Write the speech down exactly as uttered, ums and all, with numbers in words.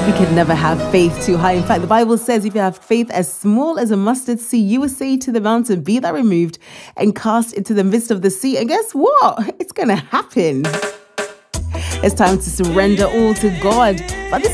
We could never have faith too high. In fact, the Bible says if you have faith as small as a mustard seed, you will say to the mountain, be thou removed and cast into the midst of the sea. And guess what? It's going to happen. It's time to surrender all to God. But this